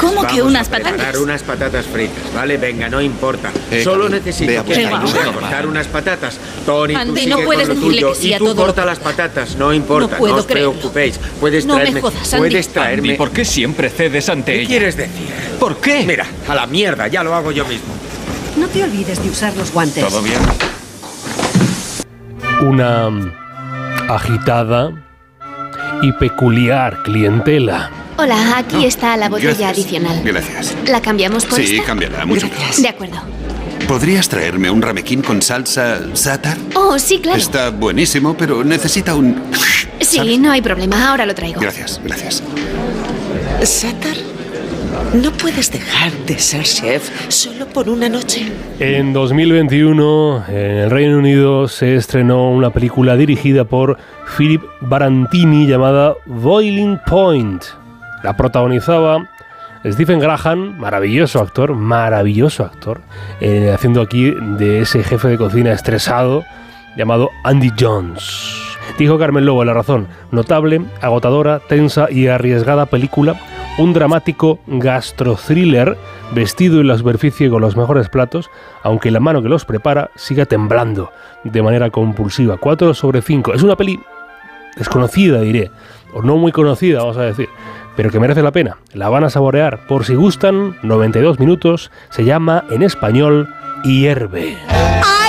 ¿Cómo que unas preparar patatas? unas patatas fritas, ¿vale? Venga, no importa. Solo necesito que te ayude a cortar unas patatas. Tony, tú Andy, sigue no con puedes lo decirle tuyo. que sí Y a tú todo corta lo las patatas, no importa. No puedo os creerlo. preocupéis. Puedes No me traerme... jodas, Andy. Puedes traerme... Andy, ¿por qué siempre cedes ante ¿Qué ella? quieres decir? ¿Por qué? Mira, a la mierda, ya lo hago yo mismo. No te olvides de usar los guantes. ¿Todo bien? Una agitada y peculiar clientela. Hola, aquí está la botella Gracias. adicional. Gracias. ¿La cambiamos por Sí, esta? cámbiala, mucho. De acuerdo. ¿Podrías traerme un ramequín con salsa sátar? Oh, sí, claro. Está buenísimo, pero necesita un... Sí, ¿sabes? no hay problema, ahora lo traigo. Gracias, gracias. Sátar, no puedes dejar de ser chef solo por una noche. En 2021, en el Reino Unido, se estrenó una película dirigida por Philip Barantini llamada Boiling Point. La protagonizaba Stephen Graham, maravilloso actor, haciendo aquí de ese jefe de cocina estresado llamado Andy Jones. Dijo Carmen Lobo en La Razón: notable, agotadora, tensa y arriesgada película, un dramático gastro-thriller vestido en la superficie con los mejores platos, aunque la mano que los prepara siga temblando de manera compulsiva. 4/5. Es una peli desconocida, diré, o no muy conocida, vamos a decir, pero que merece la pena. La van a saborear. Por si gustan, 92 minutos, se llama en español Hierve.